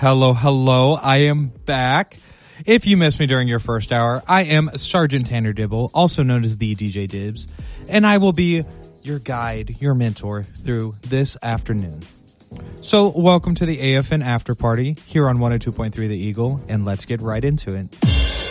Hello, hello. I am back. If you missed me during your first hour, I am Sergeant Tanner Dibble, also known as the DJ Dibs, and I will be your guide, your mentor through this afternoon. So welcome to the AFN After Party here on 102.3 The Eagle, and let's get right into it.